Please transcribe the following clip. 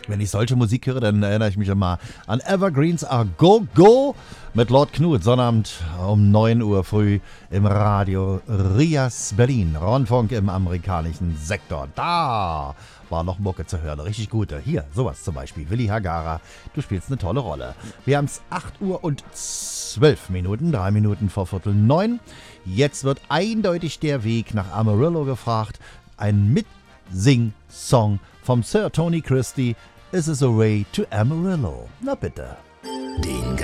Wenn ich solche Musik höre, dann erinnere ich mich immer an Evergreens Are Go Go mit Lord Knut. Sonnabend um 9 Uhr früh im Radio Rias Berlin. Rundfunk im amerikanischen Sektor. Da war noch Mucke zu hören. Richtig gute. Hier, sowas zum Beispiel. Willi Hagara, du spielst eine tolle Rolle. Wir haben es 8 Uhr und 12 Minuten. 3 Minuten vor Viertel 9. Jetzt wird eindeutig der Weg nach Amarillo gefragt. Ein Mitsing-Song vom Sir Tony Christie. Is This a Way to Amarillo? Na bitte. Den